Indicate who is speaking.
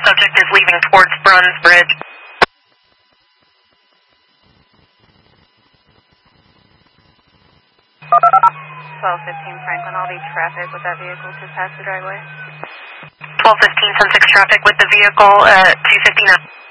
Speaker 1: subject is leaving towards Bruns Bridge.
Speaker 2: 1215 Franklin, all the traffic with that vehicle to pass the driveway.
Speaker 1: 1215 Sunsex traffic with the vehicle at 259.